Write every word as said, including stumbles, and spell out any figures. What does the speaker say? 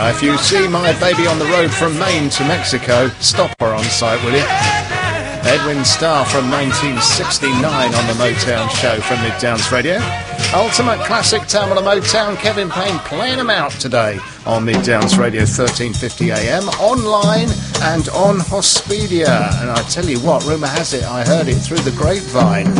Uh, if you see my baby on the road from Maine to Mexico, stop her on site, will you? Edwin Starr from nineteen sixty-nine on the Motown Show from Mid-Downs Radio. Ultimate classic Tamil and Motown, Kevin Payne playing them out today on Mid-Downs Radio, thirteen fifty A M, online and on Hospedia. And I tell you what, rumour has it, I heard it through the grapevine.